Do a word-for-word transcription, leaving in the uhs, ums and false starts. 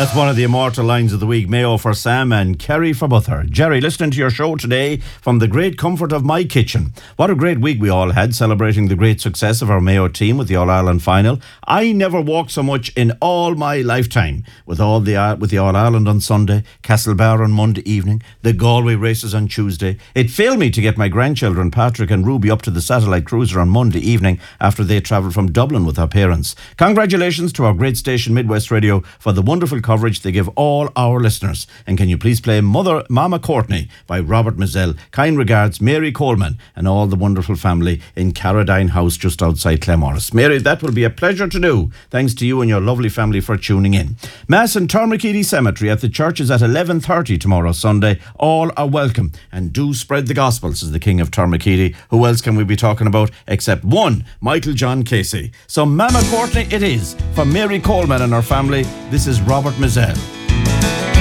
That's one of the immortal lines of the week. Mayo for Sam and Kerry for Buther. Jerry, listening to your show today from the great comfort of my kitchen. What a great week we all had, celebrating the great success of our Mayo team with the All-Ireland final. I never walked so much in all my lifetime. With all the uh, with the All-Ireland on Sunday, Castlebar on Monday evening, the Galway races on Tuesday. It failed me to get my grandchildren, Patrick and Ruby, up to the satellite cruiser on Monday evening after they travelled from Dublin with our parents. Congratulations to our great station, Midwest Radio, for the wonderful coverage they give all our listeners. And can you please play Mother Mama Courtney by Robert Mizell? Kind regards, Mary Coleman and all the wonderful family in Carradine House just outside Claremorris. Mary, that will be a pleasure to do. Thanks to you and your lovely family for tuning in. Mass in Tormakeedy Cemetery at the church is at eleven thirty tomorrow Sunday. All are welcome, and do spread the gospel, says the King of Tormakeedy. Who else can we be talking about except one, Michael John Casey? So Mama Courtney it is. For Mary Coleman and her family, this is Robert Mizell.